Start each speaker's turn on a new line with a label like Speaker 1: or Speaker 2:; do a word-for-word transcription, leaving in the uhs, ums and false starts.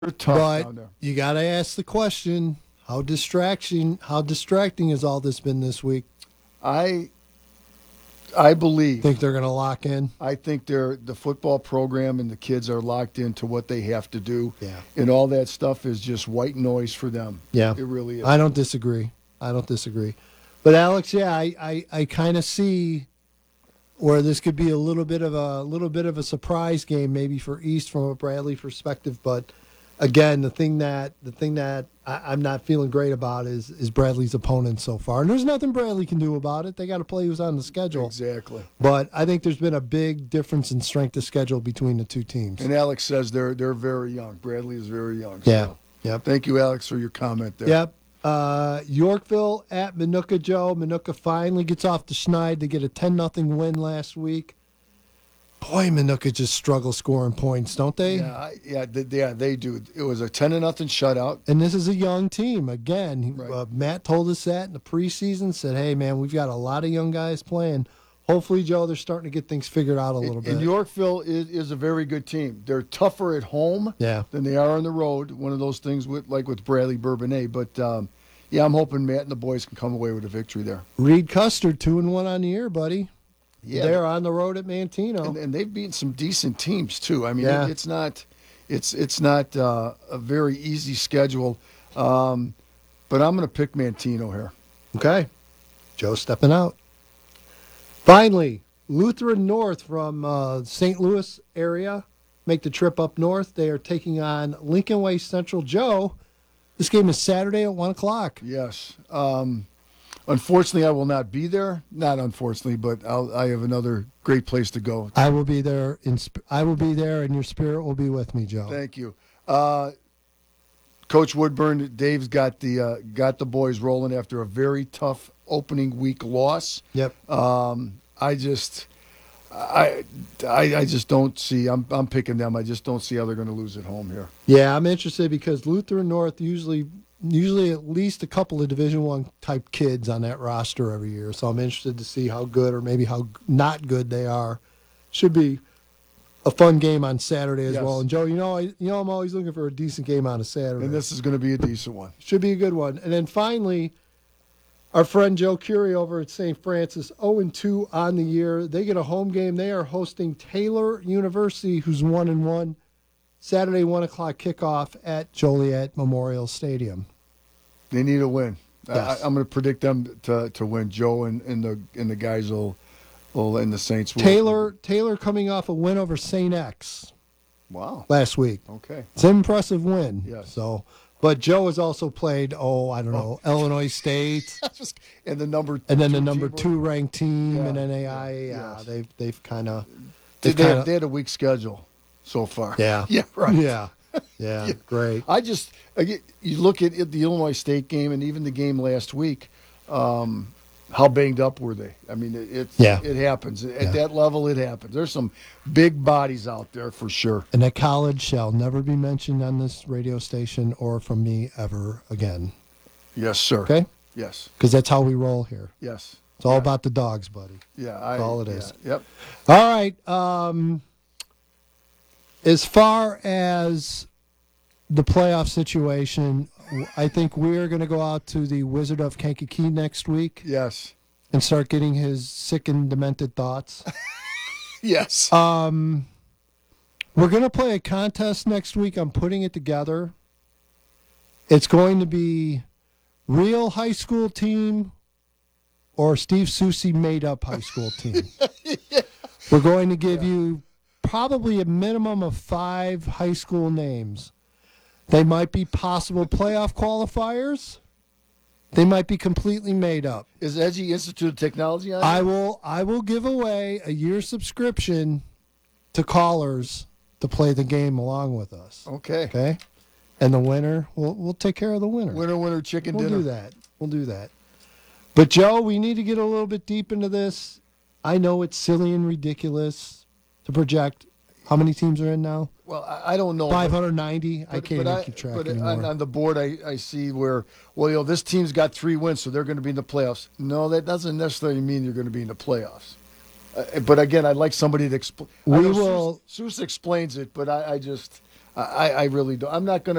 Speaker 1: They're tough
Speaker 2: But
Speaker 1: down there.
Speaker 2: you got to ask the question: How distraction? How distracting has all this been this week?
Speaker 1: I I believe.
Speaker 2: Think they're going to lock in?
Speaker 1: I think they're the football program and the kids are locked into what they have to do.
Speaker 2: Yeah.
Speaker 1: And all that stuff is just white noise for them.
Speaker 2: Yeah.
Speaker 1: It really is.
Speaker 2: I don't disagree. I don't disagree. But Alex, yeah, I, I, I kind of see where this could be a little bit of a little bit of a surprise game, maybe for East from a Bradley perspective. But again, the thing that the thing that I, I'm not feeling great about is is Bradley's opponent so far, and there's nothing Bradley can do about it. They got to play who's on the schedule.
Speaker 1: Exactly.
Speaker 2: But I think there's been a big difference in strength of schedule between the two teams.
Speaker 1: And Alex says they're they're very young. Bradley is very young.
Speaker 2: Yeah.
Speaker 1: So.
Speaker 2: Yep.
Speaker 1: Thank you, Alex, for your comment there.
Speaker 2: Yep. Uh, Yorkville at Minooka, Joe. Minooka finally gets off the schneid. They get a ten nothing win last week. Boy, Minooka just struggles scoring points, don't they?
Speaker 1: Yeah, I, yeah, they, yeah, they do. It was a ten to nothing shutout.
Speaker 2: And this is a young team. Again,
Speaker 1: Right.
Speaker 2: uh, Matt told us that in the preseason, said, hey, man, we've got a lot of young guys playing. Hopefully, Joe, they're starting to get things figured out a little
Speaker 1: And,
Speaker 2: bit.
Speaker 1: and Yorkville is, is a very good team. They're tougher at home
Speaker 2: Yeah.
Speaker 1: than they are on the road. One of those things with like with Bradley Bourbonnais. But um, yeah, I'm hoping Matt and the boys can come away with a victory there.
Speaker 2: Reed Custard, two and one on the year, buddy.
Speaker 1: Yeah,
Speaker 2: They're on the road at Mantino.
Speaker 1: and, and they've beaten some decent teams too. I mean,
Speaker 2: Yeah.
Speaker 1: it, it's not it's it's not uh, a very easy schedule. Um, but I'm going to pick Mantino here.
Speaker 2: Okay. Joe stepping out. Finally, Lutheran North from uh, Saint Louis area make the trip up north. They are taking on Lincoln Way Central. Joe, this game is Saturday at one o'clock.
Speaker 1: Yes. Um, unfortunately, I will not be there. Not unfortunately, but I'll, I have another great place to go.
Speaker 2: I will be there. In sp- I will be there, and your spirit will be with me, Joe.
Speaker 1: Thank you, uh, Coach Woodburn. Dave's got the uh, got the boys rolling after a very tough opening week loss.
Speaker 2: Yep.
Speaker 1: Um, I just, I, I, I just don't see. I'm, I'm picking them. I just don't see how they're going to lose at home here.
Speaker 2: Yeah, I'm interested because Lutheran North usually, usually at least a couple of Division One type kids on that roster every year. So I'm interested to see how good or maybe how not good they are. Should be a fun game on Saturday as
Speaker 1: Yes.
Speaker 2: well. And Joe, you know, I, you know, I'm always looking for a decent game on a Saturday.
Speaker 1: And this is going to be a decent one.
Speaker 2: Should be a good one. And then finally, our friend Joe Curie over at Saint Francis, oh and two on the year. They get a home game. They are hosting Taylor University, who's one and one. Saturday, one o'clock kickoff at Joliet Memorial Stadium.
Speaker 1: They need a win.
Speaker 2: Yes.
Speaker 1: I, I'm going to predict them to, to win. Joe and, and the and the guys will, will and the Saints will.
Speaker 2: Taylor Taylor coming off a win over Saint X
Speaker 1: Wow.
Speaker 2: last week.
Speaker 1: Okay.
Speaker 2: It's an impressive win.
Speaker 1: Yes.
Speaker 2: So, but Joe has also played, oh, I don't know, Illinois State.
Speaker 1: Just and the number
Speaker 2: And then the
Speaker 1: two
Speaker 2: number
Speaker 1: team-
Speaker 2: two ranked team
Speaker 1: Yeah,
Speaker 2: in N A I A.
Speaker 1: yeah,
Speaker 2: Yeah,
Speaker 1: yes.
Speaker 2: they've they've kind of
Speaker 1: They,
Speaker 2: they've
Speaker 1: they,
Speaker 2: kind
Speaker 1: had,
Speaker 2: of
Speaker 1: they had a weak schedule so far.
Speaker 2: yeah
Speaker 1: Yeah. Right.
Speaker 2: yeah yeah great.
Speaker 1: I just I get- you look at it, the Illinois State game and even the game last week. Um, how banged up were they? I mean, it it's,
Speaker 2: Yeah.
Speaker 1: it happens at
Speaker 2: Yeah.
Speaker 1: that level. It happens. There's some big bodies out there for sure.
Speaker 2: And that college shall never be mentioned on this radio station or from me ever again.
Speaker 1: Yes, sir.
Speaker 2: Okay,
Speaker 1: Yes.
Speaker 2: because that's how we roll here.
Speaker 1: Yes.
Speaker 2: It's all about the dogs, buddy.
Speaker 1: Yeah. I,
Speaker 2: That's all it
Speaker 1: yeah,
Speaker 2: is.
Speaker 1: Yep.
Speaker 2: All right. Um, as far as the playoff situation, I think we're going to go out to the Wizard of Kankakee next week
Speaker 1: Yes.
Speaker 2: and start getting his sick and demented thoughts.
Speaker 1: Yes.
Speaker 2: Um, we're going to play a contest next week. I'm putting it together. It's going to be real high school team or Steve Susie made up high school team. We're going to give you probably a minimum of five high school names. They might be possible playoff qualifiers. They might be completely made up.
Speaker 1: Is Edgy Institute of Technology on?
Speaker 2: I
Speaker 1: it?
Speaker 2: will I will give away a year subscription to callers to play the game along with us.
Speaker 1: Okay.
Speaker 2: Okay? And the winner, we'll we'll take care of the winner.
Speaker 1: Winner, winner, chicken
Speaker 2: We'll
Speaker 1: dinner.
Speaker 2: do that. We'll do that. But Joe, we need to get a little bit deep into this. I know it's silly and ridiculous to project. How many teams are in now?
Speaker 1: Well, I, I don't know.
Speaker 2: five hundred ninety. I
Speaker 1: But-
Speaker 2: can't
Speaker 1: but
Speaker 2: even keep track
Speaker 1: but
Speaker 2: anymore.
Speaker 1: on, on the board, I, I see where, well, you know, this team's got three wins, so they're going to be in the playoffs. No, that doesn't necessarily mean you're going to be in the playoffs. Uh, but again, I'd like somebody to explain.
Speaker 2: We will-
Speaker 1: Seuss, Seuss explains it, but I, I just, I, I really don't. I'm not going to.